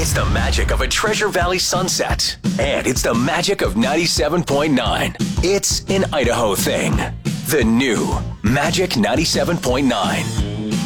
It's the magic of a Treasure Valley sunset. And it's the magic of 97.9. It's an Idaho thing. The new Magic 97.9.